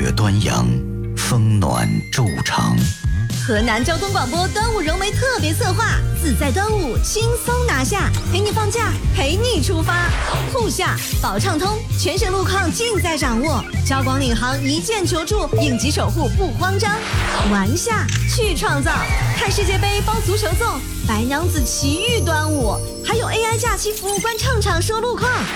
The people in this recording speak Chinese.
雪端阳，风暖昼长。 河南交通广播端午人为特别策划，自在端午轻松拿下，陪你放假，陪你出发。沪下保畅通，全省路况尽在掌握。交广领航一键求助，应急守护不慌张。玩下去创造，看世界杯包足球粽，白娘子奇遇端午，还有 AI 假期服务官唱场说路况。